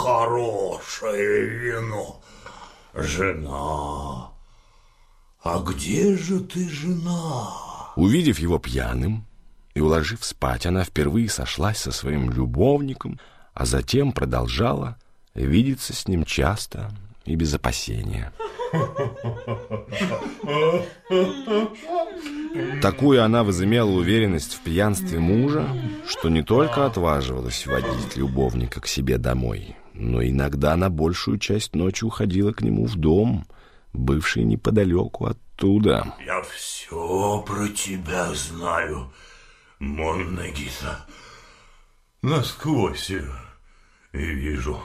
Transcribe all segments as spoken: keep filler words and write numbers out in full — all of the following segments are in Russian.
хорошее вино. Жена, а где же ты, жена? Увидев его пьяным и уложив спать, она впервые сошлась со своим любовником, а затем продолжала видеться с ним часто и без опасения. Такую она возымела уверенность в пьянстве мужа, что не только отваживалась водить любовника к себе домой, но иногда на большую часть ночи уходила к нему в дом, бывший неподалеку оттуда. Я все про тебя знаю, Монна Гита. Насквозь и вижу.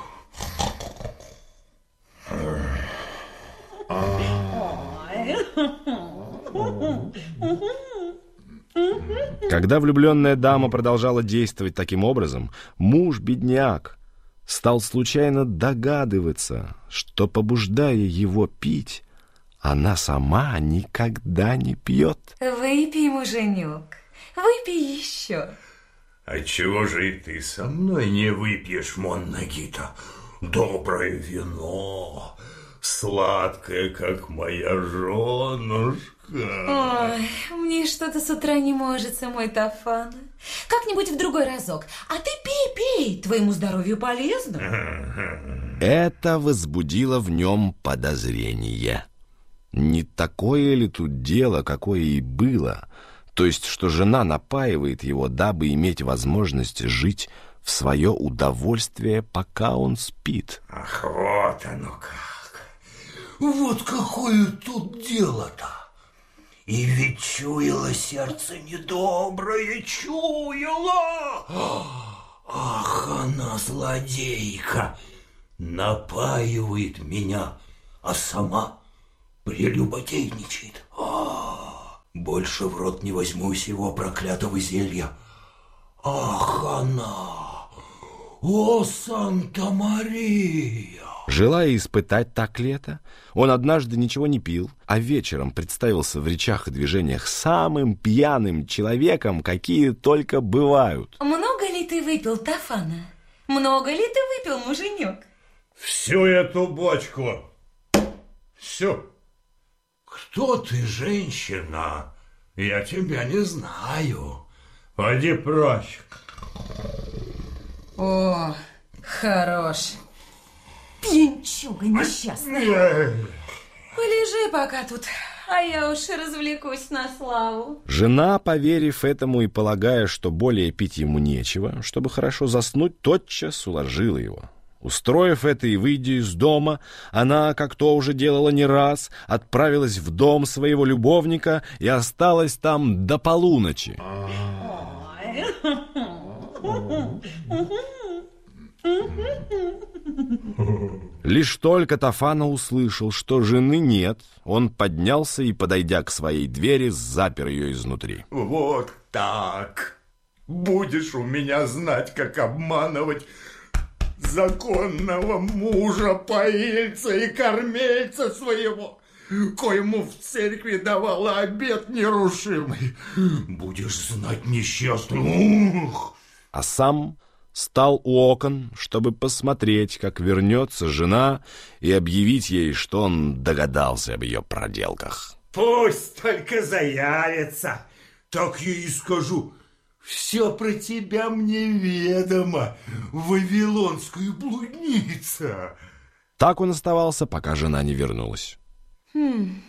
Когда влюбленная дама продолжала действовать таким образом, муж-бедняк стал случайно догадываться, что, побуждая его пить, она сама никогда не пьет. Выпей, муженек, выпей еще. Отчего же и ты со мной не выпьешь, Монна Гита? Доброе вино, сладкое, как моя женушка. Ой, мне что-то с утра не можется, мой Тофана. Как-нибудь в другой разок. А ты пей, пей, твоему здоровью полезно. Это возбудило в нем подозрение. Не такое ли тут дело, какое и было, то есть, что жена напаивает его, дабы иметь возможность жить в свое удовольствие, пока он спит. Ах, вот оно как. Вот какое тут дело-то. И ведь чуяло сердце недоброе, чуяло. Ах, она злодейка, напаивает меня, а сама прелюбодейничает. А, больше в рот не возьму сего проклятого зелья. Ах, она, о, Санта-Мария! Желая испытать так лето, он однажды ничего не пил, а вечером представился в речах и движениях самым пьяным человеком, какие только бывают. Много ли ты выпил, Тофана? Много ли ты выпил, муженек? Всю эту бочку. Всю. Кто ты, женщина? Я тебя не знаю. Пойди прочь. О, хорош. Пьянчуга несчастная. Полежи пока тут, а я уж развлекусь на славу. Жена, поверив этому и полагая, что более пить ему нечего, чтобы хорошо заснуть, тотчас уложила его. Устроив это и выйдя из дома, она, как то уже делала не раз, отправилась в дом своего любовника и осталась там до полуночи. Лишь только Тофана услышал, что жены нет, он поднялся и, подойдя к своей двери, запер ее изнутри. Вот так. Будешь у меня знать, как обманывать законного мужа, поильца и кормильца своего, коему в церкви давала обет нерушимый. Будешь знать, несчастный. Ух! А сам стал у окон, чтобы посмотреть, как вернется жена, и объявить ей, что он догадался об ее проделках. Пусть только заявится, так я и скажу. Все про тебя мне ведомо, вавилонская блудница. Так он оставался, пока жена не вернулась. Хм.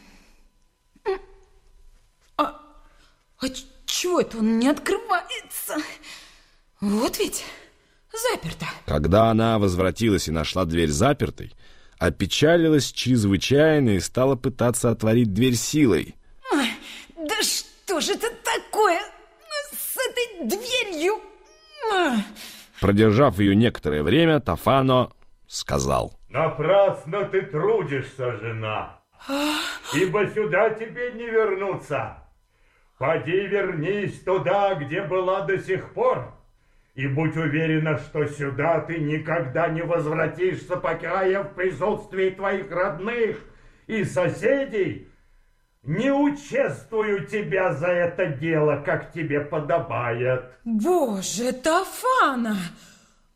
А, а чего это он не открывается? Вот ведь заперто. Когда она возвратилась и нашла дверь запертой, опечалилась чрезвычайно и стала пытаться отворить дверь силой. Ой, да что же это такое с этой дверью? Продержав ее некоторое время, Тофано сказал: напрасно ты трудишься, жена, ибо сюда тебе не вернуться. Поди вернись туда, где была до сих пор, и будь уверена, что сюда ты никогда не возвратишься, пока я в присутствии твоих родных и соседей не учествую тебя за это дело, как тебе подобает. Боже, Тофана,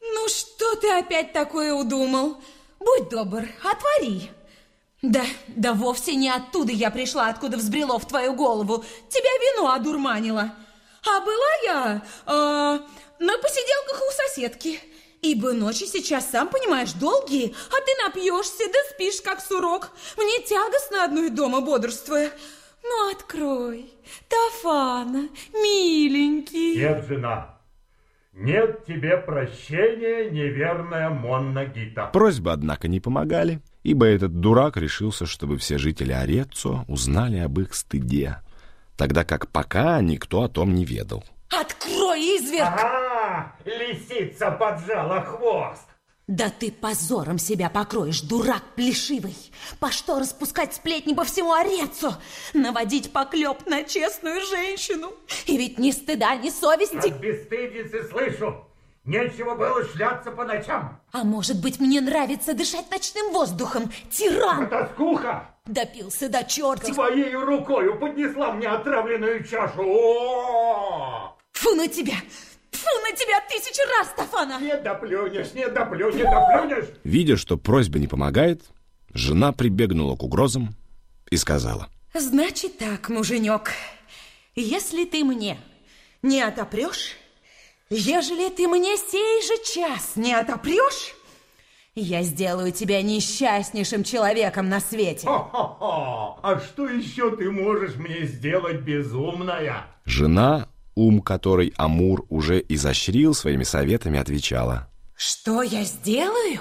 Ну, что ты опять такое удумал? Будь добр, отвори. Да, да вовсе не оттуда я пришла, откуда взбрело в твою голову. Тебя вино одурманило. А была я э, на посиделках у соседки. Ибо ночи сейчас, сам понимаешь, долгие, а ты напьешься, да спишь, как сурок. Мне тягостно одной дома бодрствуя. Ну, открой, Тафана, миленький. Нет, жена, нет тебе прощения, неверная Монна Гита. Просьбы, однако, не помогали, ибо этот дурак решился, чтобы все жители Ареццо узнали об их стыде, тогда как пока никто о том не ведал. Открой, изверг! Ага, лисица поджала хвост. Да ты позором себя покроешь, дурак плешивый. По что распускать сплетни по всему Ареццо? Наводить поклеп на честную женщину? И ведь ни стыда, ни совести. От бесстыдницы слышу. Нечего было шляться по ночам. А может быть, мне нравится дышать ночным воздухом? Тиран! Тоскуха! Допился до черти. Своей рукою поднесла мне отравленную чашу. О-о-о! Фу на тебя! Фу на тебя тысячу раз, Тафана! Не доплюнешь, не доплюнешь, не доплюнешь. Видя, что просьба не помогает, жена прибегнула к угрозам и сказала: Значит так, муженек, если ты мне не отопрешь, ежели ты мне сей же час не отопрешь, я сделаю тебя несчастнейшим человеком на свете. Хо-хо-хо! А что еще ты можешь мне сделать, безумная? Жена, ум которой Амур уже изощрил своими советами, отвечала: Что я сделаю?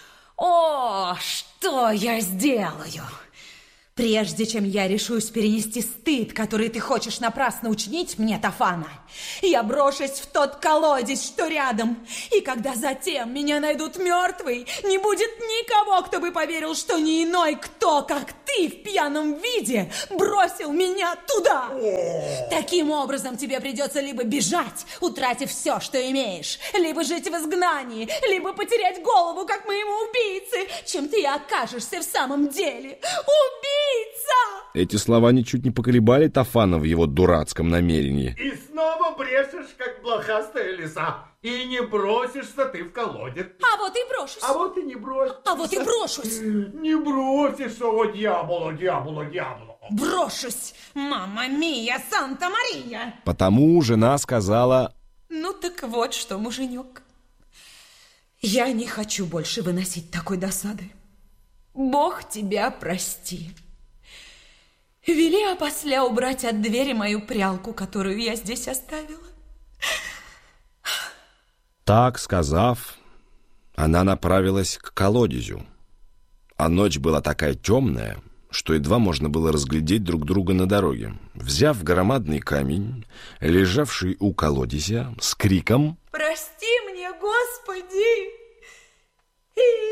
О, что я сделаю? Прежде чем я решусь перенести стыд, который ты хочешь напрасно учинить мне, Тафана, я брошусь в тот колодец, что рядом, и когда затем меня найдут мертвой, не будет никого, кто бы поверил, что не иной кто, как ты в пьяном виде, бросил меня туда. Таким образом тебе придется либо бежать, утратив все, что имеешь, либо жить в изгнании, либо потерять голову, как моему убийце, чем ты и окажешься в самом деле. Убийца! Эти слова ничуть не поколебали Тафана в его дурацком намерении. И снова брешешь, как блохастая лиса. И не бросишься ты в колодец. А вот и брошусь. А вот и не бросишься. А вот и брошусь. Не бросишься, о дьяволо, дьяволо, дьяволо. Брошусь. Мамма мия, Санта-Мария. Потому жена сказала: Ну так вот что, муженек. Я не хочу больше выносить такой досады. Бог тебя прости. Вели опосля убрать от двери мою прялку, которую я здесь оставила. Так сказав, она направилась к колодезю. А ночь была такая темная, что едва можно было разглядеть друг друга на дороге. Взяв громадный камень, лежавший у колодезя, с криком: «Прости мне, Господи!» И...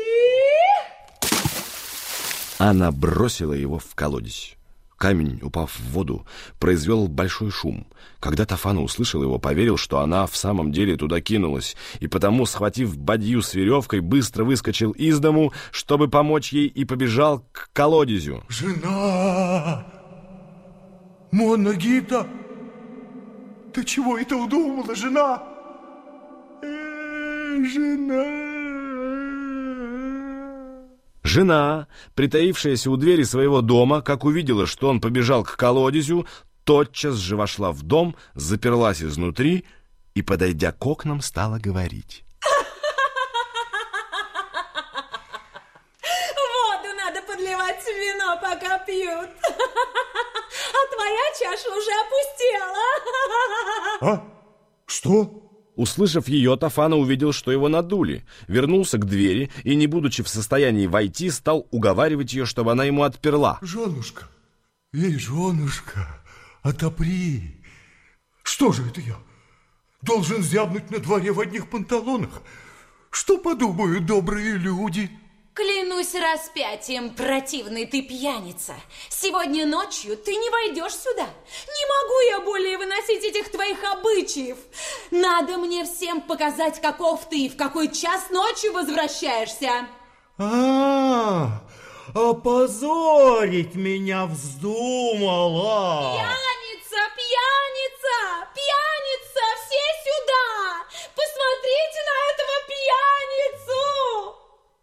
она бросила его в колодезь. Камень, упав в воду, произвел большой шум. Когда Тафана услышал его, поверил, что она в самом деле туда кинулась, и потому, схватив бадью с веревкой, быстро выскочил из дому, чтобы помочь ей, и побежал к колодезю. Жена! Монна Гита! Ты чего это удумала, жена? Э, жена! Жена, притаившаяся у двери своего дома, как увидела, что он побежал к колодезю, тотчас же вошла в дом, заперлась изнутри и, подойдя к окнам, стала говорить: Воду надо подливать в вино, пока пьют. А твоя чаша уже опустела. А? Что? Услышав ее, Тафана увидел, что его надули, вернулся к двери и, не будучи в состоянии войти, стал уговаривать ее, чтобы она ему отперла. Женушка, ей, женушка, отопри. Что же это я? Должен зябнуть на дворе в одних панталонах? Что подумают добрые люди? Клянусь распятием, противный ты пьяница. Сегодня ночью ты не войдешь сюда. Не могу я более выносить этих твоих обычаев. Надо мне всем показать, каков ты и в какой час ночи возвращаешься. А, опозорить меня вздумала. Пьяница, пьяница, пьяница, все сюда. Посмотрите на этого пьяницу.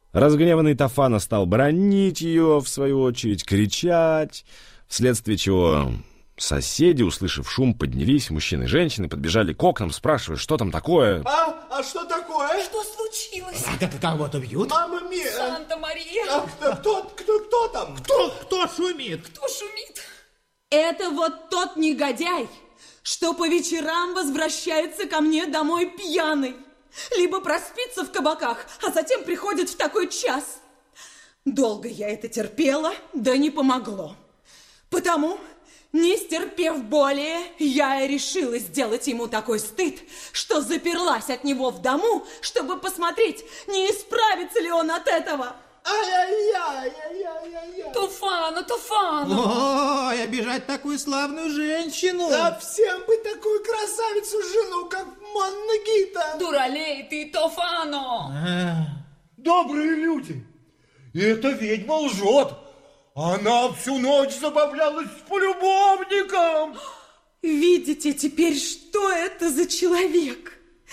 Разгневанный Тафана стал бранить ее, в свою очередь, кричать, вследствие чего соседи, услышав шум, поднялись, мужчины и женщины подбежали к окнам, спрашивая, что там такое. А? А что такое? Что случилось? А, так кого-то бьют? Мама мия! Санта-Мария! А, кто, кто, кто, кто там? Кто, кто шумит? Кто шумит? Это вот тот негодяй, что по вечерам возвращается ко мне домой пьяный. Либо проспится в кабаках, а затем приходит в такой час. Долго я это терпела, да не помогло. Потому, не стерпев более, я и решила сделать ему такой стыд, что заперлась от него в дому, чтобы посмотреть, не исправится ли он от этого. Ай-яй-яй-яй-яй-яй. Туфану, Туфану! Ой, обижать такую славную женщину! Да всем бы такую красавицу-жену, как Манна Гита! Дуралей ты, Туфану! Добрые люди! И эта ведьма лжет! Она всю ночь забавлялась с полюбовником! Видите теперь, что это за человек?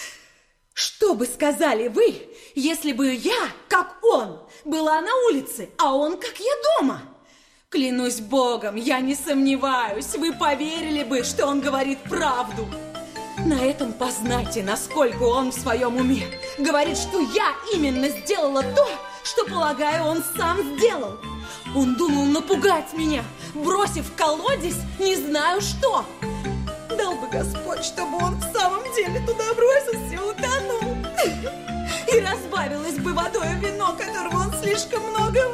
Что бы сказали вы, если бы я, как он, была на улице, а он, как я, дома? Клянусь Богом, я не сомневаюсь, вы поверили бы, что он говорит правду. На этом познайте, насколько он в своем уме. Говорит, что я именно сделала то, что, полагаю, он сам сделал. Он думал напугать меня, бросив в колодец не знаю что. Дал бы Господь, чтобы он в самом деле туда бросился и утонул. И разбавилось бы водой вино, которого он слишком много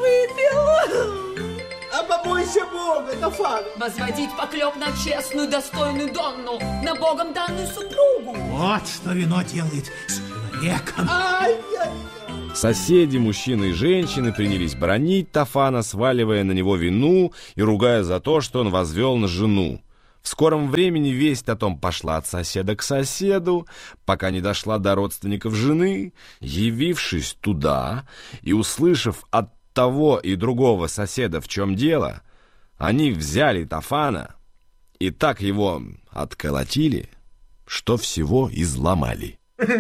выпил. А побойся Бога, Тафан! Возводить поклеп на честную, достойную Донну, на Богом данную супругу. Вот что вино делает с человеком. Ай-яй-яй! Соседи, мужчины и женщины принялись бранить Тафана, сваливая на него вину и ругая за то, что он возвел на жену. В скором времени весть о том пошла от соседа к соседу, пока не дошла до родственников жены. Явившись туда и услышав от того и другого соседа, в чем дело, они взяли Тафана и так его отколотили, что всего изломали.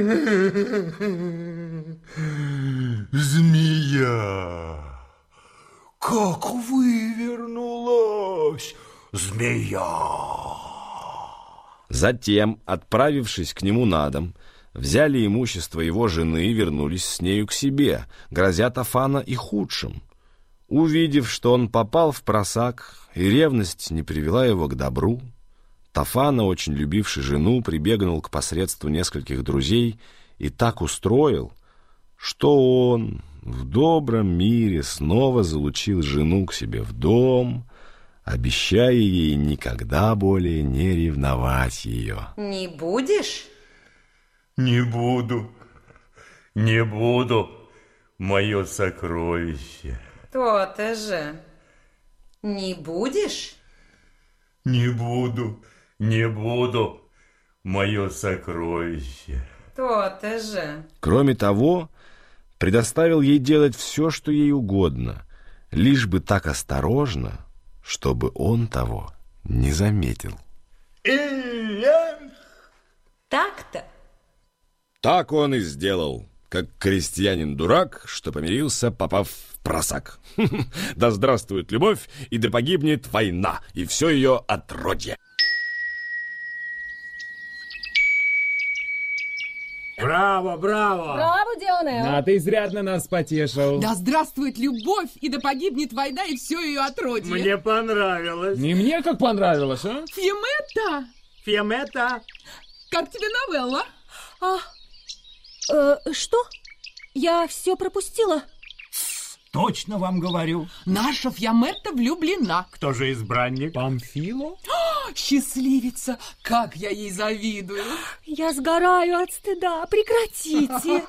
Змея! Как вывернулась! Змея! Затем, отправившись к нему на дом, взяли имущество его жены и вернулись с нею к себе, грозя Тафана и худшим. Увидев, что он попал в просак, и ревность не привела его к добру, Тафана, очень любивший жену, прибегнул к посредству нескольких друзей и так устроил, что он в добром мире снова залучил жену к себе в дом, обещая ей никогда более не ревновать ее. Не будешь? Не буду, не буду, мое сокровище. То-то же. Не будешь? Не буду, не буду, мое сокровище. То-то же. Кроме того, предоставил ей делать все, что ей угодно, лишь бы так осторожно, чтобы он того не заметил. Так-то. Так он и сделал, как крестьянин-дурак, что помирился, попав в просак. Да здравствует любовь, и да погибнет война, и все ее отродье. Браво, браво! Браво, Дионео! А ты изрядно нас потешил. Да здравствует любовь, и да погибнет война, и все ее отродье. Мне понравилось. Не мне как понравилось, а? Фиемета! Фиемета. Как тебе новелла? А, э, что? Я все пропустила? Точно вам говорю. Наша Фиемета влюблена. Кто же избранник? Памфило? Счастливица! Как я ей завидую! Я сгораю от стыда. Прекратите.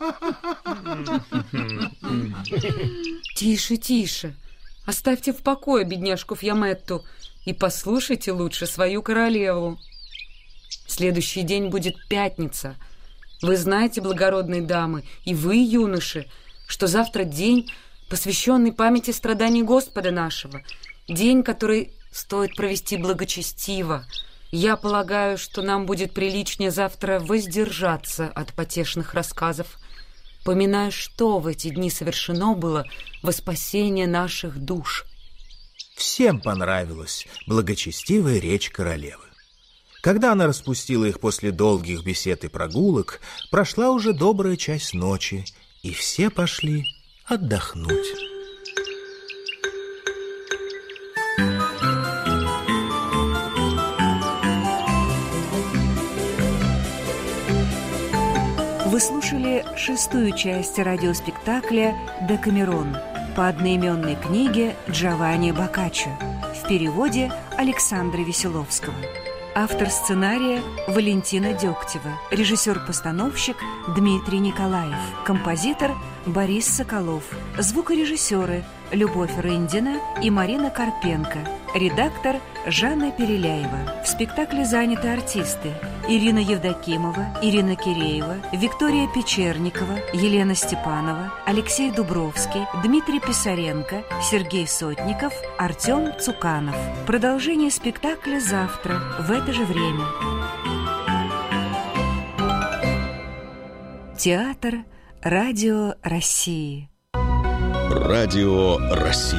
Тише, тише. Оставьте в покое бедняжку Фиеметту и послушайте лучше свою королеву. Следующий день будет пятница. Вы знаете, благородные дамы, и вы, юноши, что завтра день, посвященный памяти страданий Господа нашего, день, который стоит провести благочестиво. Я полагаю, что нам будет приличнее завтра воздержаться от потешных рассказов. поминая, что в эти дни совершено было во спасение наших душ. Всем понравилась благочестивая речь королевы. Когда она распустила их после долгих бесед и прогулок, прошла уже добрая часть ночи, и все пошли отдохнуть. Вы слушали шестую часть радиоспектакля «Декамерон» по одноименной книге Джованни Боккаччо в переводе Александра Веселовского. Автор сценария Валентина Дегтева, режиссер-постановщик Дмитрий Николаев, композитор Борис Соколов, звукорежиссеры Любовь Рындина и Марина Карпенко, редактор Жанна Переляева. В спектакле заняты артисты: Ирина Евдокимова, Ирина Киреева, Виктория Печерникова, Елена Степанова, Алексей Дубровский, Дмитрий Писаренко, Сергей Сотников, Артем Цуканов. Продолжение спектакля завтра в это же время. Театр Радио России. Радио России.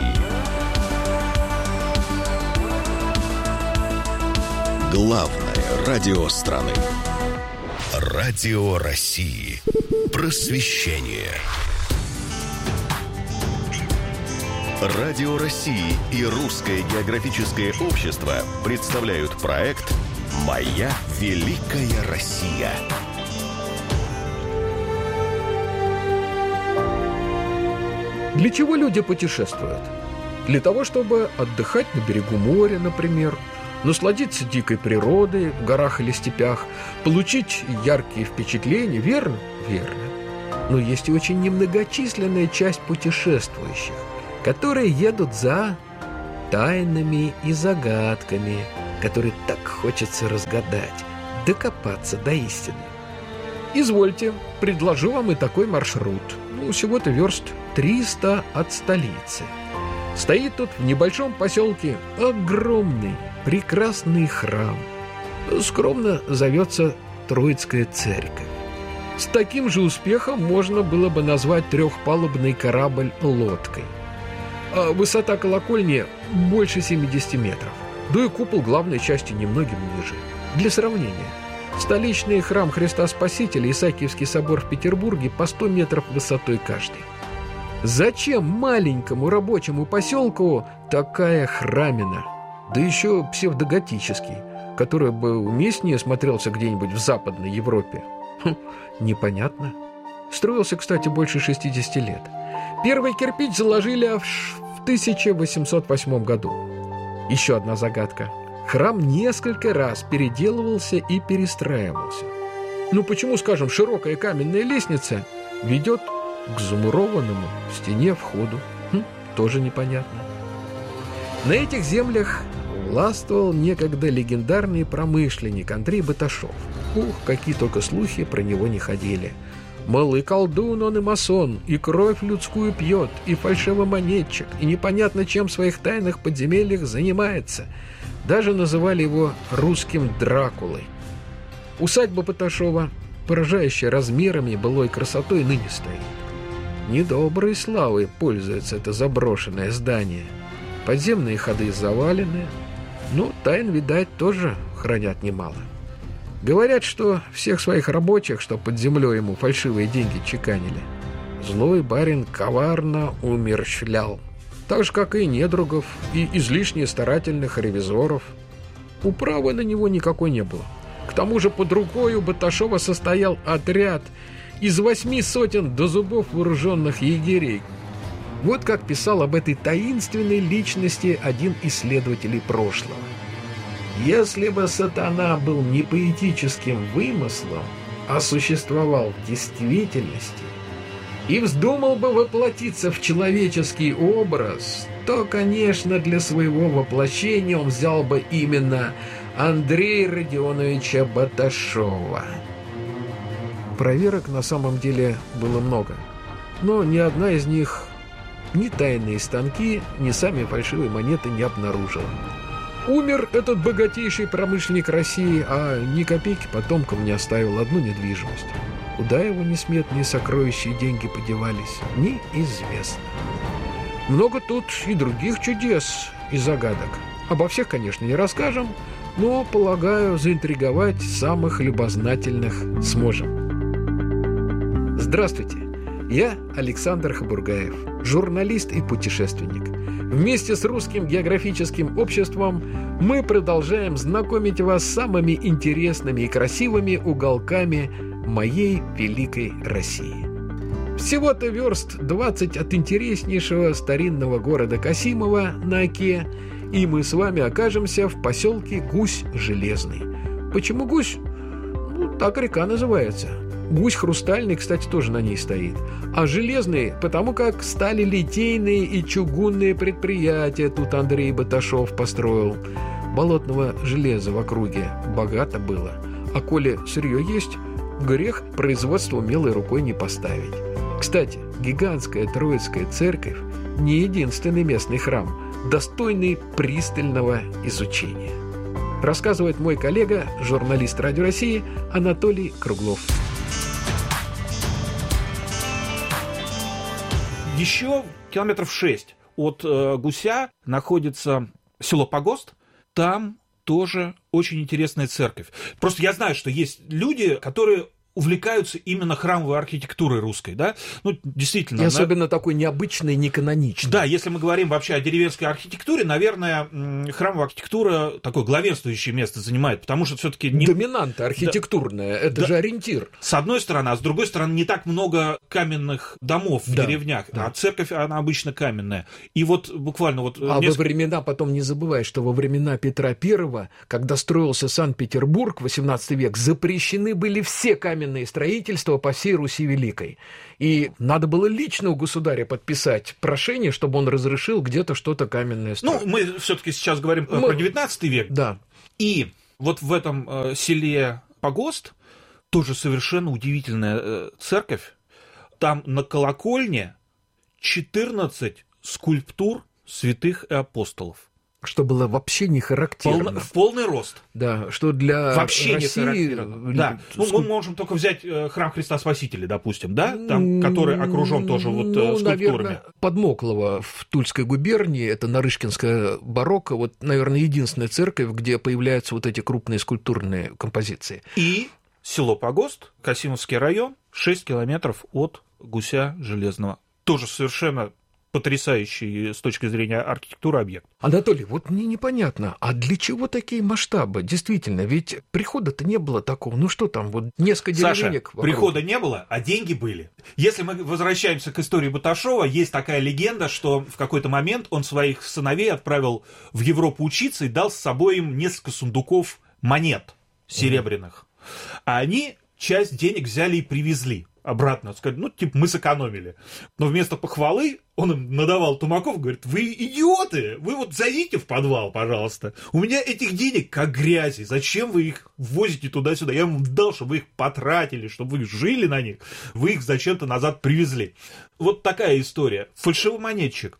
Главное радио страны. Радио России. Просвещение. Радио России и Русское географическое общество представляют проект «Моя великая Россия». Для чего люди путешествуют? Для того, чтобы отдыхать на берегу моря, например, насладиться дикой природой в горах или степях, получить яркие впечатления, верно? Верно. Но есть и очень немногочисленная часть путешествующих, которые едут за тайнами и загадками, которые так хочется разгадать, докопаться до истины. Извольте, предложу вам и такой маршрут. Ну, всего-то верст триста от столицы. Стоит тут в небольшом поселке огромный, прекрасный храм. Скромно зовется Троицкая церковь. С таким же успехом можно было бы назвать трехпалубный корабль лодкой. А высота колокольни больше семидесяти метров. Да и купол главной части немногим ниже. Для сравнения, столичный храм Христа Спасителя и Исаакиевский собор в Петербурге по сто метров высотой каждый. Зачем маленькому рабочему поселку такая храмина? Да еще псевдоготический, который бы уместнее смотрелся где-нибудь в Западной Европе. Хм, непонятно. Строился, кстати, больше шестидесяти лет. Первый кирпич заложили в тысяча восемьсот восьмом году. Еще одна загадка. Храм несколько раз переделывался и перестраивался. Ну почему, скажем, широкая каменная лестница ведет к замурованному в стене входу? Хм, тоже непонятно. На этих землях властвовал некогда легендарный промышленник Андрей Баташов. Ух, какие только слухи про него не ходили. Мол, и колдун он, и масон, и кровь людскую пьет, и фальшивомонетчик, и непонятно чем в своих тайных подземельях занимается. Даже называли его русским Дракулой. Усадьба Баташова, поражающая размерами и былой красотой, ныне стоит. Недоброй славой пользуется это заброшенное здание. Подземные ходы завалены, но тайн, видать, тоже хранят немало. Говорят, что всех своих рабочих, что под землей ему фальшивые деньги чеканили, злой барин коварно умерщвлял. Так же, как и недругов, и излишне старательных ревизоров. Управы на него никакой не было. К тому же под рукой у Баташова состоял отряд из восьми сотен до зубов вооруженных егерей. Вот как писал об этой таинственной личности один исследователь прошлого. Если бы сатана был не поэтическим вымыслом, а существовал в действительности, и вздумал бы воплотиться в человеческий образ, то, конечно, для своего воплощения он взял бы именно Андрея Родионовича Баташова. Проверок на самом деле было много, но ни одна из них ни тайные станки, ни сами фальшивые монеты не обнаружила. Умер этот богатейший промышленник России, а ни копейки потомкам не оставил, одну недвижимость. Куда его несметные сокровища и деньги подевались, неизвестно. Много тут и других чудес и загадок. Обо всех, конечно, не расскажем, но, полагаю, заинтриговать самых любознательных сможем. Здравствуйте, я Александр Хабургаев, журналист и путешественник. Вместе с Русским географическим обществом мы продолжаем знакомить вас с самыми интересными и красивыми уголками моей великой России. Всего-то верст двадцать от интереснейшего старинного города Касимова на Оке, и мы с вами окажемся в поселке Гусь-Железный. Почему Гусь? Ну, так река называется. Гусь Хрустальный, кстати, тоже на ней стоит. А Железный, потому как стали литейные и чугунные предприятия тут Андрей Баташов построил. Болотного железа в округе богато было. А коли сырье есть, грех производство умелой рукой не поставить. Кстати, гигантская Троицкая церковь не единственный местный храм, достойный пристального изучения. Рассказывает мой коллега, журналист Радио России Анатолий Круглов. Еще километров шесть от э, Гуся находится село Погост. Там тоже очень интересная церковь. Просто я знаю, что есть люди, которые увлекаются именно храмовой архитектурой русской, да? Ну, действительно. И особенно на... такой необычной, неканоничной. Да, если мы говорим вообще о деревенской архитектуре, наверное, храмовая архитектура такое главенствующее место занимает, потому что все-таки... Не... Доминанта архитектурная, да, это да, же ориентир. С одной стороны, а с другой стороны, не так много каменных домов в да, деревнях, да. А церковь, она обычно каменная. И вот буквально вот... А несколько... во времена, потом не забывай, что во времена Петра Первого, когда строился Санкт-Петербург, восемнадцатый век, запрещены были все каменные строительство по всей Руси Великой. И надо было лично у государя подписать прошение, чтобы он разрешил где-то что-то каменное строить. Ну, мы все-таки сейчас говорим мы... про девятнадцатый век. Да. И вот в этом э, селе Погост тоже совершенно удивительная э, церковь. Там на колокольне четырнадцать скульптур святых и апостолов. Что было вообще не характерно. Пол, в полный рост. Да, что для вообще России... не характерно. Да. Ну, мы можем только взять э, храм Христа Спасителя, допустим, да, там, который окружен тоже вот ну, э, скульптурами. Наверное, Подмоклово в Тульской губернии, это Нарышкинская барокко, вот, наверное, единственная церковь, где появляются вот эти крупные скульптурные композиции. И село Погост, Касимовский район, шесть километров от Гуся Железного. Тоже совершенно потрясающий с точки зрения архитектуры объект. Анатолий, вот мне непонятно, а для чего такие масштабы? Действительно, ведь прихода-то не было такого. Ну что там, вот несколько деревенек. Саша, прихода не было, а деньги были. Если мы возвращаемся к истории Баташова, есть такая легенда, что в какой-то момент он своих сыновей отправил в Европу учиться и дал с собой им несколько сундуков монет серебряных. Mm-hmm. А они часть денег взяли и привезли обратно, сказать, ну, типа, мы сэкономили. Но вместо похвалы он им надавал тумаков, говорит, вы идиоты, вы вот зайдите в подвал, пожалуйста. У меня этих денег как грязи, зачем вы их возите туда-сюда? Я вам дал, чтобы вы их потратили, чтобы вы жили на них, вы их зачем-то назад привезли. Вот такая история. Фальшивомонетчик.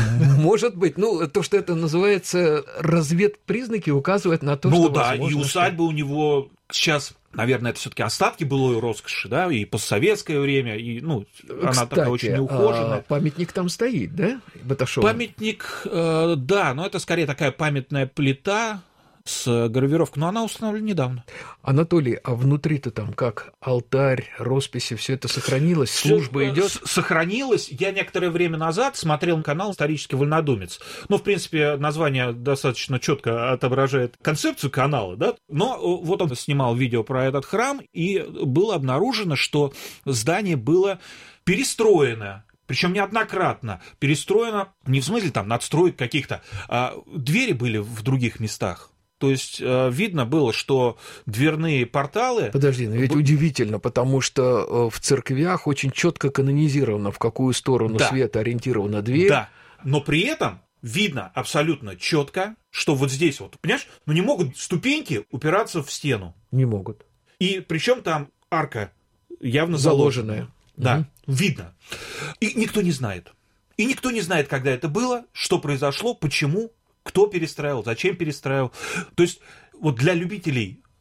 Может быть, ну, то, что это называется разведпризнаки, указывает на то, ну, что... Ну да, и усадьба у него сейчас... Наверное, это все-таки остатки былой роскоши, да, и постсоветское время, и, ну, Кстати, она такая очень неухоженная. А памятник там стоит, да, Баташову? Памятник, э, да, но это скорее такая памятная плита с гравировкой, но она установлена недавно. Анатолий, а внутри-то там как? Алтарь, росписи, все это сохранилось? Служба Всё, идет? Сохранилось. Я некоторое время назад смотрел канал «Исторический вольнодумец». Ну, в принципе, название достаточно четко отображает концепцию канала, да? Но вот он снимал видео про этот храм, и было обнаружено, что здание было перестроено. Причем неоднократно перестроено, не в смысле там надстроек каких-то, а двери были в других местах. То есть видно было, что дверные порталы... Подожди, но ведь удивительно, потому что в церквях очень четко канонизировано, в какую сторону да. света ориентирована дверь. Да, но при этом видно абсолютно четко, что вот здесь вот, понимаешь, ну не могут ступеньки упираться в стену. Не могут. И причем там арка явно заложенная. заложенная. Да, угу. Видно. И никто не знает. И никто не знает, когда это было, что произошло, почему, кто перестраивал, зачем перестраивал. То есть вот для любителей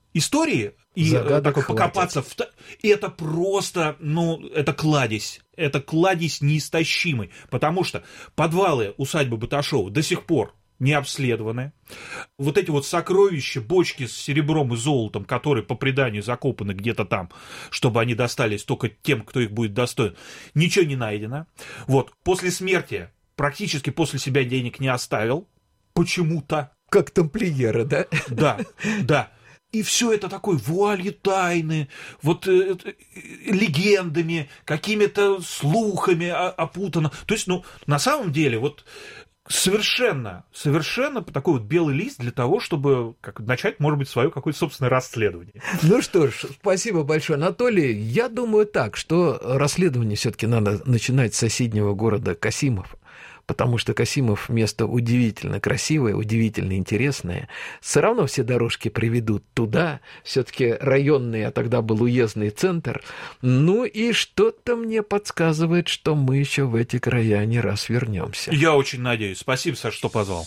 истории и Загадок так, покопаться. В... И это просто, ну, это кладезь. Это кладезь неистощимый. Потому что подвалы усадьбы Баташова до сих пор не обследованы. Вот эти вот сокровища, бочки с серебром и золотом, которые по преданию закопаны где-то там, чтобы они достались только тем, кто их будет достоин, ничего не найдено. Вот. После смерти практически после себя денег не оставил. Почему-то. Как тамплиеры, да? Да, да. И все это такой вуалью тайны, вот э, э, легендами, какими-то слухами опутано. То есть, ну, на самом деле, вот совершенно, совершенно такой вот белый лист для того, чтобы как, начать, может быть, свое какое-то собственное расследование. Ну что ж, спасибо большое, Анатолий. Я думаю так, что расследование все-таки надо начинать с соседнего города Касимов, потому что Касимов место удивительно красивое, удивительно интересное. Все равно все дорожки приведут туда, все-таки районный, а тогда был уездный центр. Ну и что-то мне подсказывает, что мы еще в эти края не раз вернемся. Я очень надеюсь. Спасибо, Саш, что позвал.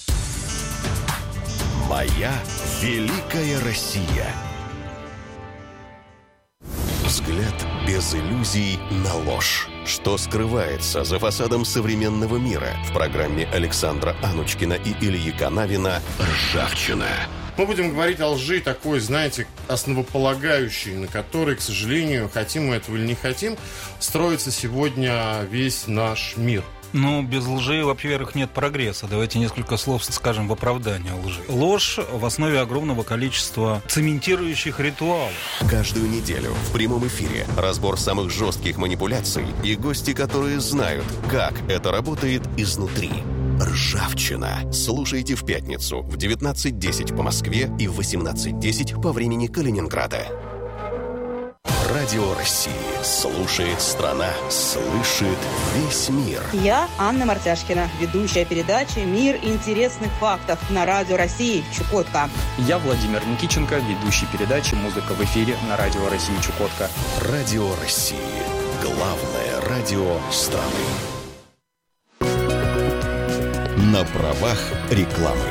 Моя великая Россия. Взгляд без иллюзий на ложь. Что скрывается за фасадом современного мира? В программе Александра Анучкина и Ильи Канавина «Ржавчина». Мы будем говорить о лжи такой, знаете, основополагающей, на которой, к сожалению, хотим мы этого или не хотим, строится сегодня весь наш мир. Ну, без лжи, во-первых, нет прогресса. Давайте несколько слов скажем в оправдание лжи. Ложь в основе огромного количества цементирующих ритуалов. Каждую неделю в прямом эфире разбор самых жестких манипуляций и гости, которые знают, как это работает изнутри. Ржавчина. Слушайте в пятницу в девятнадцать десять по Москве и в восемнадцать десять по времени Калининграда. Радио России. Слушает страна, слышит весь мир. Я Анна Мартяшкина, ведущая передачи «Мир интересных фактов» на Радио России Чукотка. Я Владимир Никиченко, ведущий передачи «Музыка в эфире» на Радио России Чукотка. Радио России. Главное радио страны. На правах рекламы.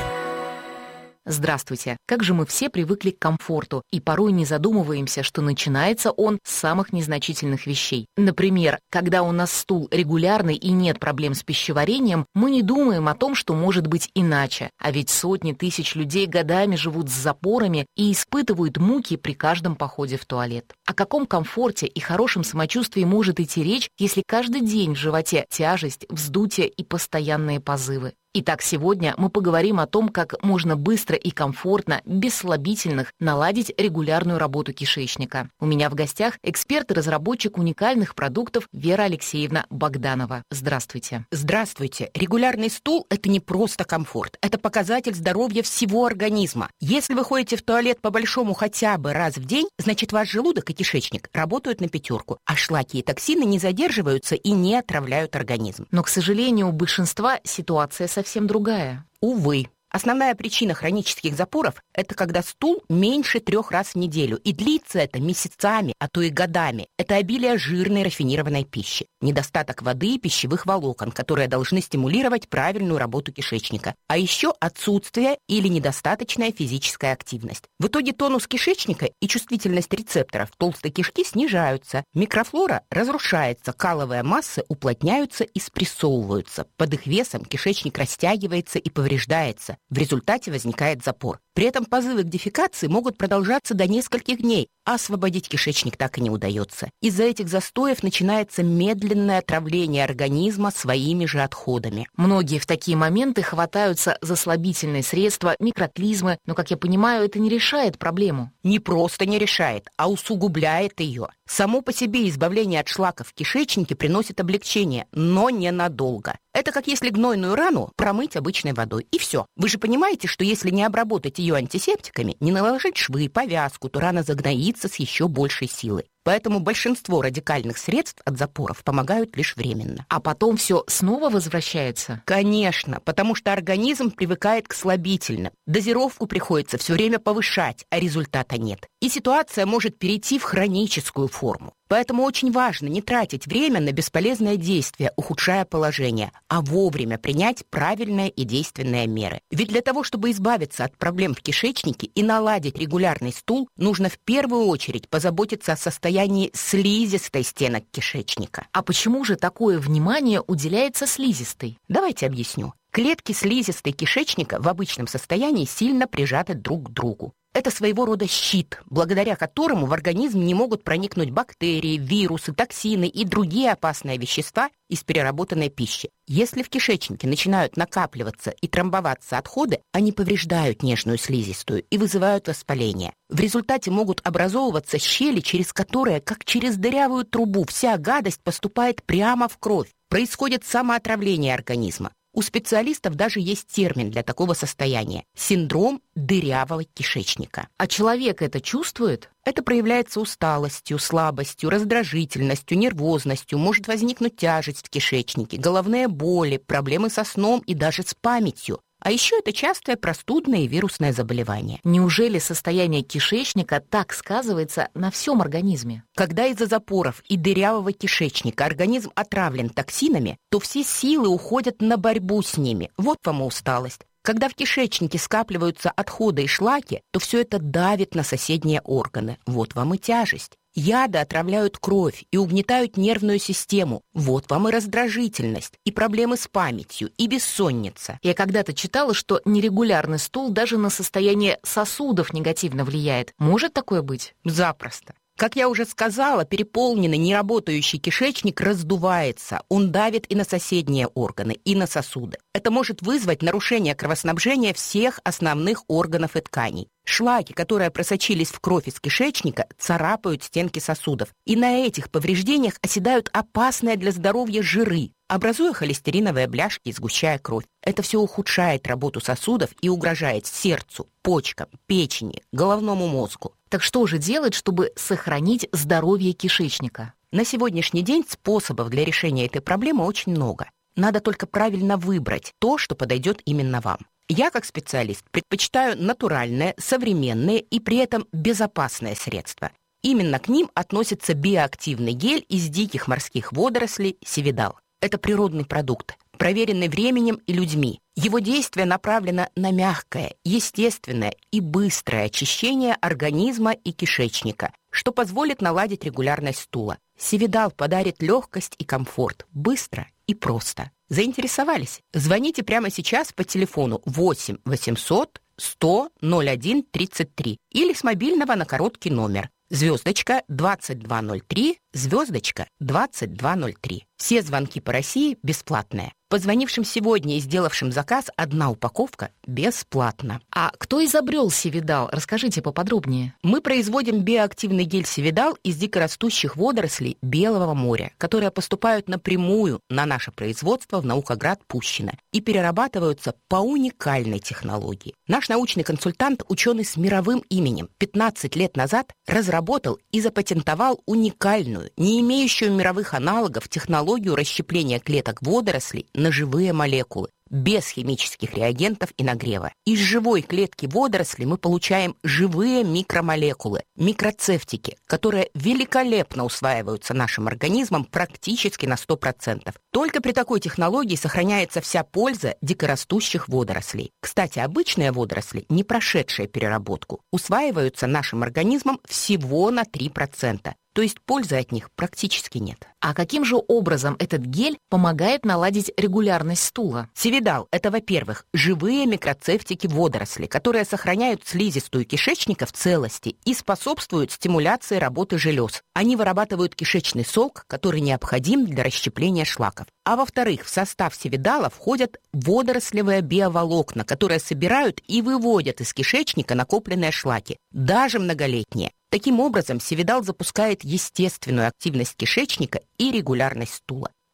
Здравствуйте. Как же мы все привыкли к комфорту и порой не задумываемся, что начинается он с самых незначительных вещей. Например, когда у нас стул регулярный и нет проблем с пищеварением, мы не думаем о том, что может быть иначе. А ведь сотни тысяч людей годами живут с запорами и испытывают муки при каждом походе в туалет. О каком комфорте и хорошем самочувствии может идти речь, если каждый день в животе тяжесть, вздутие и постоянные позывы? Итак, сегодня мы поговорим о том, как можно быстро и комфортно, без слабительных, наладить регулярную работу кишечника. У меня в гостях эксперт и разработчик уникальных продуктов Вера Алексеевна Богданова. Здравствуйте. Здравствуйте. Регулярный стул – это не просто комфорт, это показатель здоровья всего организма. Если вы ходите в туалет по-большому хотя бы раз в день, значит ваш желудок и кишечник работают на пятерку, а шлаки и токсины не задерживаются и не отравляют организм. Но, к сожалению, у большинства ситуация совсем совсем другая. Увы. Основная причина хронических запоров – это когда стул меньше трех раз в неделю, и длится это месяцами, а то и годами. Это обилие жирной рафинированной пищи, недостаток воды и пищевых волокон, которые должны стимулировать правильную работу кишечника, а еще отсутствие или недостаточная физическая активность. В итоге тонус кишечника и чувствительность рецепторов толстой кишки снижаются, микрофлора разрушается, каловые массы уплотняются и спрессовываются. Под их весом кишечник растягивается и повреждается. В результате возникает запор. При этом позывы к дефекации могут продолжаться до нескольких дней, а освободить кишечник так и не удается. Из-за этих застоев начинается медленное отравление организма своими же отходами. Многие в такие моменты хватаются за слабительные средства, микроклизмы, но, как я понимаю, это не решает проблему. Не просто не решает, а усугубляет ее. Само по себе избавление от шлаков в кишечнике приносит облегчение, но ненадолго. Это как если гнойную рану промыть обычной водой, и все. Вы же понимаете, что если не обработать ее антисептиками, не наложить швы, повязку, то рана загноится с еще большей силой. Поэтому большинство радикальных средств от запоров помогают лишь временно. А потом все снова возвращается? Конечно, потому что организм привыкает к слабительным. Дозировку приходится все время повышать, а результата нет. И ситуация может перейти в хроническую форму. Поэтому очень важно не тратить время на бесполезное действие, ухудшая положение, а вовремя принять правильные и действенные меры. Ведь для того, чтобы избавиться от проблем в кишечнике и наладить регулярный стул, нужно в первую очередь позаботиться о состоянии слизистой стенок кишечника. А почему же такое внимание уделяется слизистой? Давайте объясню. Клетки слизистой кишечника в обычном состоянии сильно прижаты друг к другу. Это своего рода щит, благодаря которому в организм не могут проникнуть бактерии, вирусы, токсины и другие опасные вещества из переработанной пищи. Если в кишечнике начинают накапливаться и тромбоваться отходы, они повреждают нежную слизистую и вызывают воспаление. В результате могут образовываться щели, через которые, как через дырявую трубу, вся гадость поступает прямо в кровь. Происходит самоотравление организма. У специалистов даже есть термин для такого состояния – синдром дырявого кишечника. А человек это чувствует? Это проявляется усталостью, слабостью, раздражительностью, нервозностью, может возникнуть тяжесть в кишечнике, головные боли, проблемы со сном и даже с памятью. А еще это частое простудное и вирусное заболевание. Неужели состояние кишечника так сказывается на всем организме? Когда из-за запоров и дырявого кишечника организм отравлен токсинами, то все силы уходят на борьбу с ними. Вот вам и усталость. Когда в кишечнике скапливаются отходы и шлаки, то все это давит на соседние органы. Вот вам и тяжесть. Яды отравляют кровь и угнетают нервную систему. Вот вам и раздражительность, и проблемы с памятью, и бессонница. Я когда-то читала, что нерегулярный стул даже на состояние сосудов негативно влияет. Может такое быть? Запросто. Как я уже сказала, переполненный, неработающий кишечник раздувается. Он давит и на соседние органы, и на сосуды. Это может вызвать нарушение кровоснабжения всех основных органов и тканей. Шлаки, которые просочились в кровь из кишечника, царапают стенки сосудов. И на этих повреждениях оседают опасные для здоровья жиры, образуя холестериновые бляшки и сгущая кровь. Это все ухудшает работу сосудов и угрожает сердцу, почкам, печени, головному мозгу. Так что же делать, чтобы сохранить здоровье кишечника? На сегодняшний день способов для решения этой проблемы очень много. Надо только правильно выбрать то, что подойдет именно вам. Я, как специалист, предпочитаю натуральные, современные и при этом безопасные средства. Именно к ним относится биоактивный гель из диких морских водорослей сивидал. Это природный продукт, проверенный временем и людьми. Его действие направлено на мягкое, естественное и быстрое очищение организма и кишечника, что позволит наладить регулярность стула. Сивидал подарит легкость и комфорт, быстро и просто. Заинтересовались? Звоните прямо сейчас по телефону восемь восемьсот сто ноль один тридцать три или с мобильного на короткий номер звездочка двадцать два ноль три, звездочка двадцать два ноль три. Все звонки по России бесплатные. Позвонившим сегодня и сделавшим заказ одна упаковка бесплатно. А кто изобрел сивидал? Расскажите поподробнее. Мы производим биоактивный гель сивидал из дикорастущих водорослей Белого моря, которые поступают напрямую на наше производство в Наукоград Пущино и перерабатываются по уникальной технологии. Наш научный консультант, ученый с мировым именем, пятнадцать лет назад разработал и запатентовал уникальную, не имеющую мировых аналогов технологию расщепления клеток водорослей на живые молекулы, без химических реагентов и нагрева. Из живой клетки водорослей мы получаем живые микромолекулы, микроцефтики, которые великолепно усваиваются нашим организмом практически на сто процентов. Только при такой технологии сохраняется вся польза дикорастущих водорослей. Кстати, обычные водоросли, не прошедшие переработку, усваиваются нашим организмом всего на три процента. То есть пользы от них практически нет. А каким же образом этот гель помогает наладить регулярность стула? Сивидал – это, во-первых, живые микроцефтики водорослей, которые сохраняют слизистую кишечника в целости и способствуют стимуляции работы желез. Они вырабатывают кишечный сок, который необходим для расщепления шлаков. А во-вторых, в состав сивидала входят водорослевые биоволокна, которые собирают и выводят из кишечника накопленные шлаки, даже многолетние. Таким образом, сивидал запускает естественную активность кишечника и регулярность стула.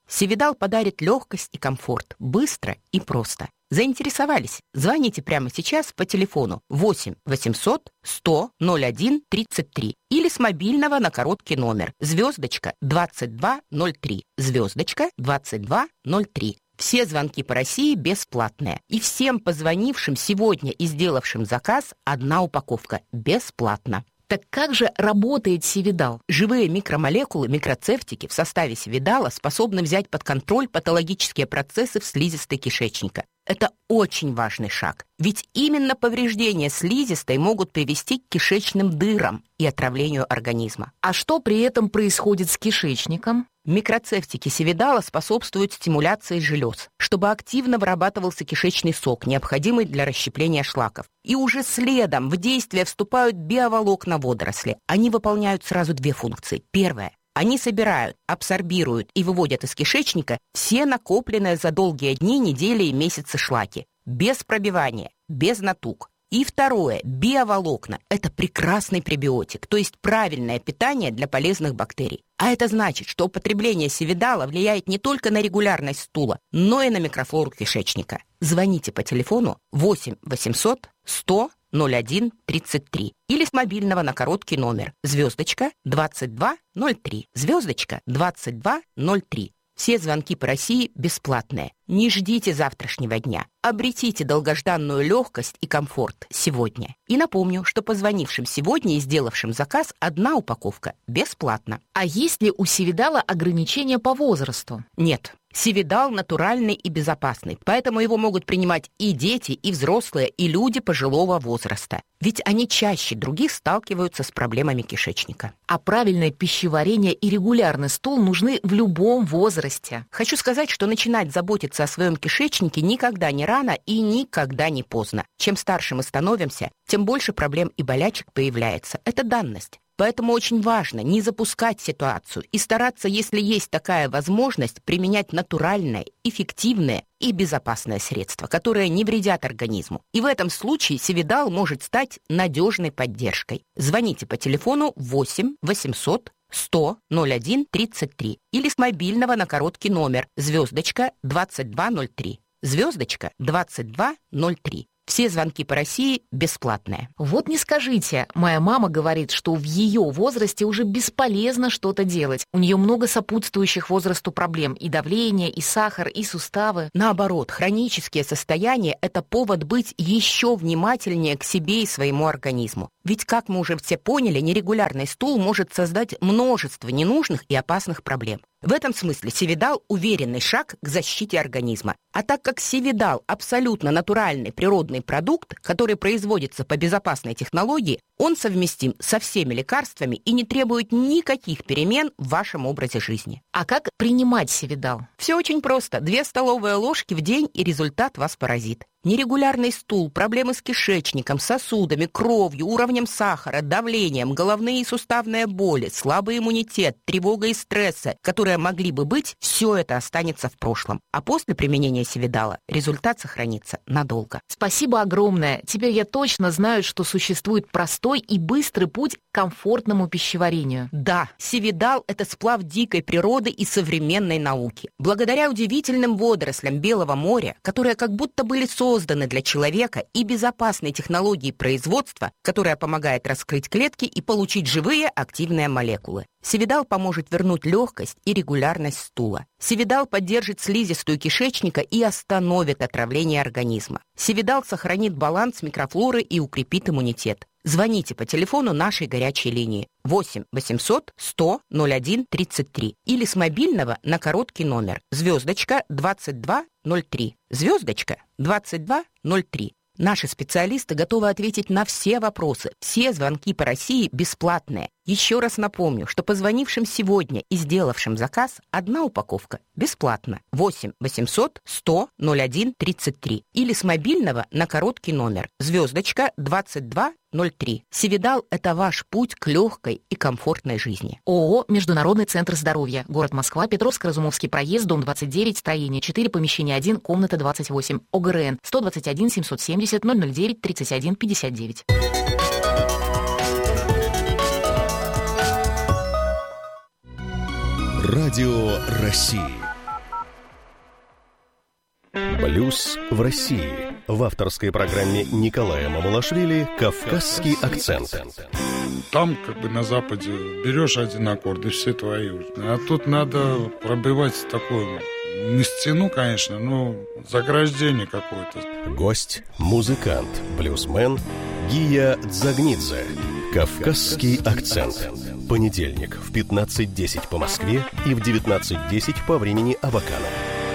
Севидал подарит легкость и комфорт, быстро и просто. Заинтересовались? Звоните прямо сейчас по телефону восемь восемьсот сто ноль один тридцать три или с мобильного на короткий номер звездочка двадцать два ноль три, звездочка двадцать два ноль три. Все звонки по России бесплатные. И всем позвонившим сегодня и сделавшим заказ одна упаковка бесплатно. Так как же работает Севидал? Живые микромолекулы, микроцефтики в составе Севидала способны взять под контроль патологические процессы в слизистой кишечника. Это очень важный шаг, ведь именно повреждения слизистой могут привести к кишечным дырам и отравлению организма. А что при этом происходит с кишечником? Микроцефтики Севидала способствуют стимуляции желез, чтобы активно вырабатывался кишечный сок, необходимый для расщепления шлаков. И уже следом в действие вступают биоволокна водоросли. Они выполняют сразу две функции. Первая. Они собирают, абсорбируют и выводят из кишечника все накопленные за долгие дни, недели и месяцы шлаки. Без пробивания, без натуг. И второе. Биоволокна – это прекрасный пребиотик, то есть правильное питание для полезных бактерий. А это значит, что употребление Севидала влияет не только на регулярность стула, но и на микрофлору кишечника. Звоните по телефону восемь восемьсот сто ноль один тридцать три или с мобильного на короткий номер звездочка двадцать два ноль три, звездочка двадцать два ноль три. Все звонки по России бесплатные. Не ждите завтрашнего дня. Обретите долгожданную легкость и комфорт сегодня. И напомню, что позвонившим сегодня и сделавшим заказ одна упаковка бесплатно. А есть ли у Севидала ограничения по возрасту? Нет. Севидал натуральный и безопасный, поэтому его могут принимать и дети, и взрослые, и люди пожилого возраста. Ведь они чаще других сталкиваются с проблемами кишечника. А правильное пищеварение и регулярный стул нужны в любом возрасте. Хочу сказать, что начинать заботиться о своем кишечнике никогда не рано и никогда не поздно. Чем старше мы становимся, тем больше проблем и болячек появляется. Это данность. Поэтому очень важно не запускать ситуацию и стараться, если есть такая возможность, применять натуральное, эффективное и безопасное средство, которое не вредят организму. И в этом случае Севидал может стать надежной поддержкой. Звоните по телефону восемь восемьсот сто ноль один тридцать три или с мобильного на короткий номер звездочка двадцать два ноль три, звездочка двадцать два ноль три. Все звонки по России бесплатные. Вот не скажите, моя мама говорит, что в ее возрасте уже бесполезно что-то делать. У нее много сопутствующих возрасту проблем. И давление, и сахар, и суставы. Наоборот, хронические состояния – это повод быть еще внимательнее к себе и своему организму. Ведь, как мы уже все поняли, нерегулярный стул может создать множество ненужных и опасных проблем. В этом смысле Севидал – уверенный шаг к защите организма. А так как Севидал – абсолютно натуральный природный продукт, который производится по безопасной технологии, он совместим со всеми лекарствами и не требует никаких перемен в вашем образе жизни. А как принимать Севидал? Все очень просто. Две столовые ложки в день, и результат вас поразит. Нерегулярный стул, проблемы с кишечником, сосудами, кровью, уровнем сахара, давлением, головные и суставные боли, слабый иммунитет, тревога и стрессы, которые могли бы быть, все это останется в прошлом. А после применения Севидала результат сохранится надолго. Спасибо огромное. Теперь я точно знаю, что существует простой и быстрый путь к комфортному пищеварению. Да, Севидал – это сплав дикой природы и современной науки. Благодаря удивительным водорослям Белого моря, которые как будто были созданы созданы для человека, и безопасной технологии производства, которая помогает раскрыть клетки и получить живые активные молекулы. Севидал поможет вернуть легкость и регулярность стула. Севидал поддержит слизистую кишечника и остановит отравление организма. Севидал сохранит баланс микрофлоры и укрепит иммунитет. Звоните по телефону нашей горячей линии восемь восемьсот сто ноль один тридцать три или с мобильного на короткий номер звездочка двадцать два ноль три, звездочка двадцать два ноль три. Наши специалисты готовы ответить на все вопросы. Все звонки по России бесплатные. Еще раз напомню, что позвонившим сегодня и сделавшим заказ одна упаковка бесплатно. восемь восемьсот сто ноль один тридцать три или с мобильного на короткий номер звездочка двадцать два ноль три. Севидал – это ваш путь к легкой и комфортной жизни. ООО «Международный центр здоровья». Город Москва, Петровско-Разумовский проезд, дом двадцать девять, строение четыре, помещение один, комната двадцать восемь. ОГРН сто двадцать один семьсот семьдесят ноль ноль девять тридцать один пятьдесят девять. Радио России. Блюз в России. В авторской программе Николая Мамулашвили «Кавказский акцент». Там, как бы на Западе, берешь один аккорд, и все твои. А тут надо пробивать такую, не стену, конечно, но заграждение какое-то. Гость – музыкант, блюзмен Гия Дзагнидзе. «Кавказский акцент». Понедельник в пятнадцать десять по Москве и в девятнадцать десять по времени Абакана.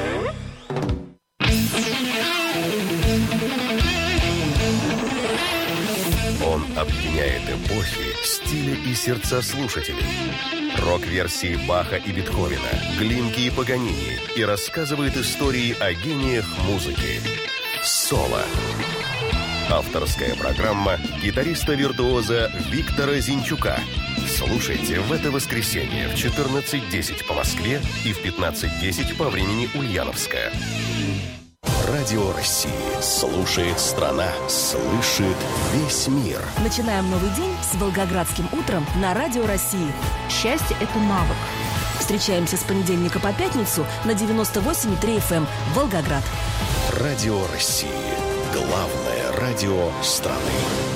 Он объединяет эпохи, стили и сердца слушателей. Рок-версии Баха и Бетховена, Глинки и Паганини, и рассказывает истории о гениях музыки. Соло. Авторская программа гитариста-виртуоза Виктора Зинчука. Слушайте в это воскресенье в четырнадцать десять по Москве и в пятнадцать десять по времени Ульяновска. Радио России. Слушает страна, слышит весь мир. Начинаем новый день с Волгоградским утром на Радио России. Счастье – это навык. Встречаемся с понедельника по пятницу на девяносто восемь и три эф эм Волгоград. Радио России. Главное радио страны.